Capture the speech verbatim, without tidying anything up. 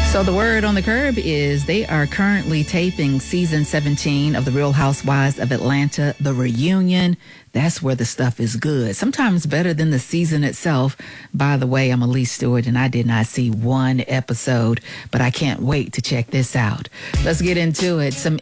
So the word on the curb is they are currently taping season seventeen of The Real Housewives of Atlanta, The Reunion. That's where the stuff is good. Sometimes better than the season itself. By the way, I'm Elise Stewart, and I did not see one episode, but I can't wait to check this out. Let's get into it. Some